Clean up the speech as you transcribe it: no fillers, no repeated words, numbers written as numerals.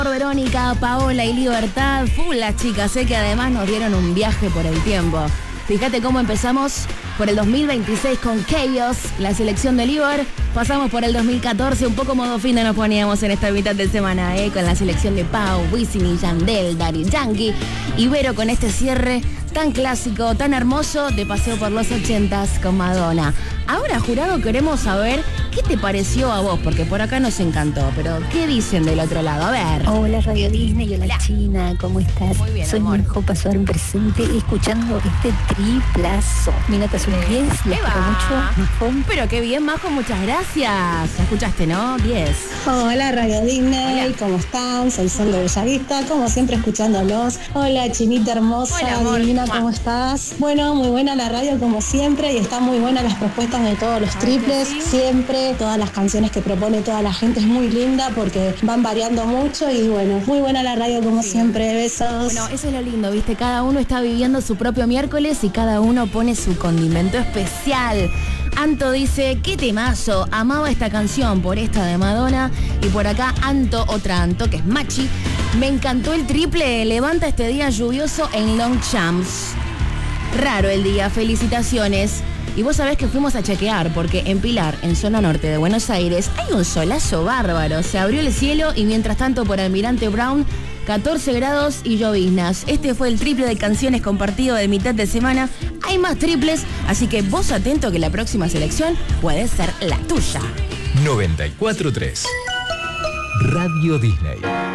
Verónica, Paola y Libertad, full las chicas, que además nos dieron un viaje por el tiempo. Fíjate cómo empezamos por el 2026 con Chaos, la selección de Liber. Pasamos por el 2014, un poco modo fin de nos poníamos en esta mitad de semana, con la selección de Pau, Wisin y Yandel, Daddy Yankee. Y Vero con este cierre tan clásico, tan hermoso, de paseo por los 80s con Madonna. Ahora, jurado, queremos saber qué te pareció a vos, porque por acá nos encantó, pero ¿qué dicen del otro lado? A ver. Hola Radio Disney, hola China, ¿cómo estás? Muy bien, soy amor. Marjo Pasar en presente, escuchando este triplazo. Mi nota es un 10, les quiero mucho, Majo. Pero qué bien, Majo, muchas gracias. Escuchaste, ¿no? 10. Hola Radio Disney, Hola. ¿cómo están? Soy Sol de Bellavista, como siempre escuchándolos. Hola Chinita hermosa, Hola, amor. divina, Mua. ¿cómo estás? Bueno, muy buena la radio como siempre y están muy buenas las propuestas de todos los Ay, triples. que sí. Siempre, todas las canciones que propone toda la gente es muy linda porque van variando mucho y bueno, muy buena la radio como siempre. Besos. Bueno, eso es lo lindo, ¿viste? Cada uno está viviendo su propio miércoles y cada uno pone su condimento especial. Anto dice, qué temazo, amaba esta canción por esta de Madonna. Y por acá Anto, otra Anto, que es Machi. Me encantó el triple, levanta este día lluvioso en Longchamps. Raro el día, felicitaciones. Y vos sabés que fuimos a chequear, porque en Pilar, en zona norte de Buenos Aires, hay un solazo bárbaro. Se abrió el cielo y mientras tanto por Almirante Brown, 14 grados y lloviznas. Este fue el triple de canciones compartido de mitad de semana. Hay más triples, así que vos atento que la próxima selección puede ser la tuya. 94.3 Radio Disney.